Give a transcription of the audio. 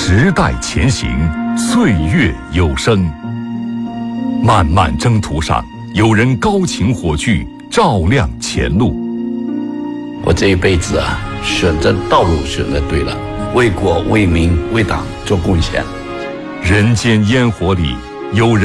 时代前行，岁月有声。漫漫征途上，有人高擎火炬，照亮前路。 我这一辈子啊，选择道路选择对了，为国为民为党做贡献。 人间烟火里，有人